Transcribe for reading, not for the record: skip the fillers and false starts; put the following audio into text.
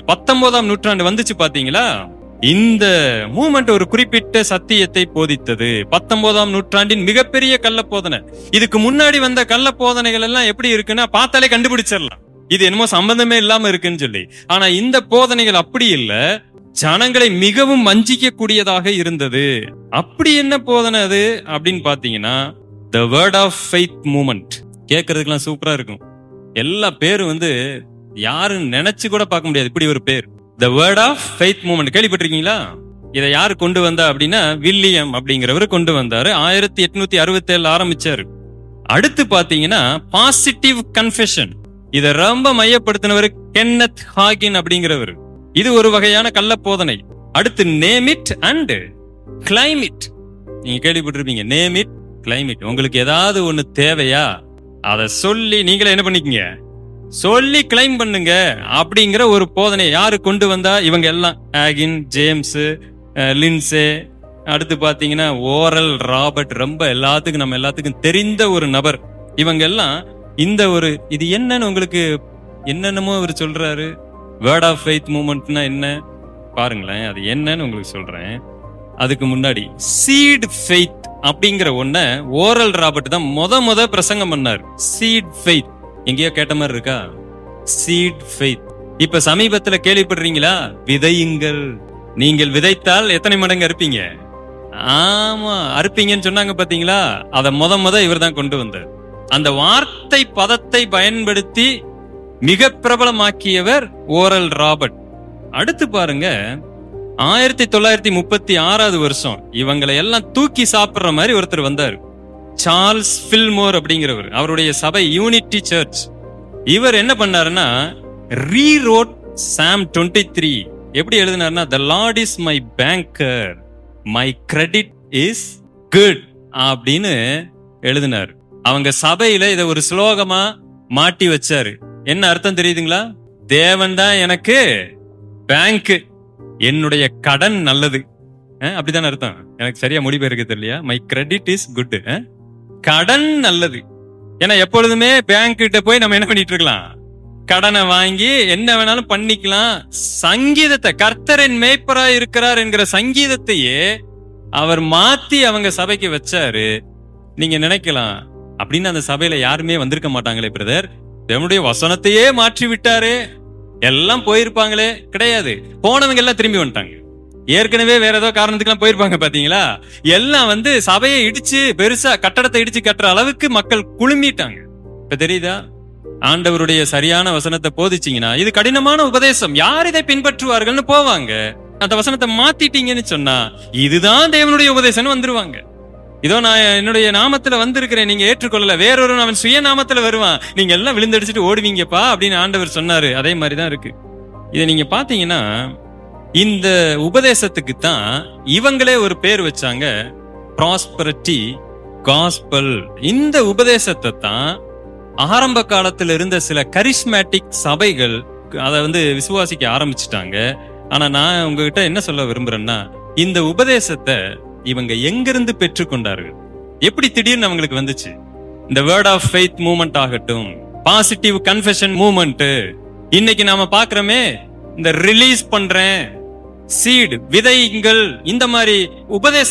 19ஆம் நூற்றாண்டு வந்துச்சு பாத்தீங்களா? இந்த மூமெண்ட் ஒரு குறிப்பிட்ட சத்தியத்தை போதித்தது. 19ஆம் நூற்றாண்டின் மிகப்பெரிய கள்ள போதனை. இதுக்கு முன்னாடி வந்த கள்ள போதனைகள் எல்லாம் எப்படி இருக்குன்னா பார்த்தாலே கண்டுபிடிச்சிடலாம், இது என்னமோ சம்பந்தமே இல்லாம இருக்குன்னு சொல்லி. ஆனா இந்த போதனைகள் அப்படி இல்ல, ஜனங்களை மிகவும் வஞ்சிக்க கூடியதாக இருந்தது. அப்படி என்ன போதனை அது அப்படின்னு பாத்தீங்கன்னா, The Word of Faith Movement. கேட்கறதுக்கெல்லாம் சூப்பரா இருக்கும். எல்லா பேரும் யாரும் நினைச்சு கூட பார்க்க முடியாது இப்படி ஒரு பேர். The Word of Faith Movement கேள்விப்பட்டிருக்கீங்களா? இதை யாரு கொண்டு வந்தா அப்படின்னா, வில்லியம் அப்படிங்கிறவர் கொண்டு வந்தாரு. 1867 ஆரம்பிச்சாரு. அடுத்து பாத்தீங்கன்னா பாசிட்டிவ் கன்ஃபெஷன், இதை ரொம்ப மையப்படுத்தினவர் கென்னத் ஹாகின் அப்படிங்கிறவர். இது ஒரு வகையான கள்ள போதனை. அடுத்து name it and claim it. நீங்க கேள்விப்பட்டிருப்பீங்க, நேம் இட் கிளைம் இட். உங்களுக்கு ஏதாவது ஒண்ணு தேவையா அதை சொல்லி நீங்களே என்ன பண்ணிக்கங்க, சொல்லி கிளைம் பண்ணுங்க அப்படிங்கிற ஒரு போதனை யாரு கொண்டு வந்தா? இவங்க எல்லாம் ஆகின், ஜேம்ஸ், லின்சே, அடுத்து பாத்தீங்கன்னா ஓரல் ராபர்ட், ரொம்ப நம்ம எல்லாத்துக்கும் தெரிந்த ஒரு நபர். இவங்க எல்லாம் இந்த ஒரு இது என்னன்னு உங்களுக்கு என்னென்னமோ அவர் சொல்றாரு. வேர்ட் ஆஃப் ஃபெய்த் மூவ்மெண்ட்னா என்ன பாருங்களேன், அது என்னன்னு உங்களுக்கு சொல்றேன். அதுக்கு முன்னாடி சீட் ஃபெய்த் அப்படிங்கிற ஒன்ன ஓரல் ராபர்ட் தான் முத பிரசங்கம் பண்ணார். சீட் ஃபெய்த் எங்கேயோ கேட்ட மாதிரி இருக்கா? Seat faith. இப்ப சமீபத்துல கேள்விப்படுறீங்களா? விதையுங்கள், நீங்கள் விதைத்தால் எத்தனை மடங்கு அறுப்பீங்க? ஆமா, அறுப்பீங்கன்னு சொன்னாங்க பாத்தீங்களா? அத முத இவர் தான் கொண்டு வந்தார். அந்த வார்த்தை பதத்தை பயன்படுத்தி மிக பிரபலமாக்கியவர் ஓரல் ராபர்ட். அடுத்து பாருங்க, 1936 வருஷம் இவங்களை எல்லாம் தூக்கி சாப்பிடுற மாதிரி ஒருத்தர் வந்தார். சார்ல்ஸ் ஃபில்மோர் அப்படிங்கிறவர். அவருடைய சபை யூனிட்டி சர்ச். இவர் என்ன பண்ணாருன்னா, ரீரோட் சாம் 23. எப்படி எழுதினார்னா, the Lord is my banker, my credit is good அப்படின்னு எழுதினார். அவங்க சபையில இத ஒரு ஸ்லோகமா மாட்டி வச்சாரு. என்ன அர்த்தம் தெரியுதுங்களா? தேவன் தான் எனக்கு பேங்க், என்னுடைய கடன் நல்லது, அப்படிதான் அர்த்தம். எனக்கு சரியா மொழிபெயர்க்க தெரியலையா? மை கிரெடிட் இஸ் குட், கடன் நல்லது. ஏன்னா எப்பொழுதுமே பேங்க் கிட்ட போய் நம்ம என்ன பண்ணிட்டு இருக்கலாம், கடனை வாங்கி என்ன வேணாலும் பண்ணிக்கலாம். சங்கீதத்தை, கர்த்தரின் மேய்ப்பரா இருக்கிறார் என்கிற சங்கீதத்தையே அவர் மாத்தி அவங்க சபைக்கு வச்சாரு. நீங்க நினைக்கலாம், அப்படின்னு அந்த சபையில யாருமே வந்திருக்க மாட்டாங்களே பிரதர், தேவனுடைய வசனத்தையே மாற்றி விட்டாரு, எல்லாம் போயிருப்பாங்களே. கிடையாது, போனவங்க எல்லாம் திரும்பி வந்துட்டாங்க. ஏற்கனவே வேற ஏதோ காரணத்துக்கு போயிருப்பாங்க பாத்தீங்களா? எல்லாம் சபையை இடிச்சு பெருசா கட்டடத்தை இடிச்சு கட்டுற அளவுக்கு மக்கள் குழுமிட்டாங்க. இப்ப தெரியுதா? ஆண்டவருடைய சரியான வசனத்தை போதிச்சீங்கன்னா, இது கடினமான உபதேசம், யார் இதை பின்பற்றுவார்கள்னு போவாங்க. அந்த வசனத்தை மாத்திட்டீங்கன்னு சொன்னா, இதுதான் தேவனுடைய உபதேசம் வந்துருவாங்க. இதோ நான் என்னுடைய நாமத்துல வந்திருக்கிறேன், நீங்க ஏற்றுக்கொள்ளல, வேறொரு அவன் சுய நாமத்துல வருவான், நீங்க எல்லாம் விழுந்தடிச்சிட்டு ஓடுவீங்கப்பா அப்படின்னு ஆண்டவர் சொன்னாரு. அதே மாதிரிதான் இருக்கு. இதை நீங்க பாத்தீங்கன்னா, இந்த உபதேசத்துக்கு தான் இவங்களே ஒரு பேர் வச்சாங்க, ப்ராஸ்பரிட்டி காஸ்பல். இந்த உபதேசத்தை தான் ஆரம்ப காலத்துல இருந்த சில கரிஸ்மேட்டிக் சபைகள் அதை விசுவாசிக்க ஆரம்பிச்சுட்டாங்க. ஆனா நான் உங்ககிட்ட என்ன சொல்ல விரும்புறேன்னா, இந்த உபதேசத்தை இவங்க எங்கிருந்து பெற்றுக்கொண்டார்கள், எப்படி திடீர்னு அவங்களுக்கு வந்துச்சு? இந்த வேர்ட் ஆஃப் ஃபெய்த் மூவ்மெண்ட் ஆகட்டும், பாசிட்டிவ் கன்ஃபெஷன் மூவ்மெண்ட், இன்னைக்கு நாம பாக்குறோமே இந்த ரிலீஸ் பண்றேன், சீட் விதைங்கள், இந்த மாதிரி உபதேச